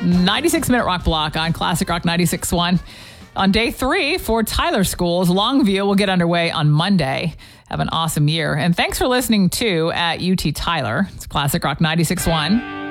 96-minute rock block on Classic Rock 96.1. On day 3 for Tyler Schools, Longview will get underway on Monday. Have an awesome year. And thanks for listening, too, at UT Tyler. It's Classic Rock 96.1.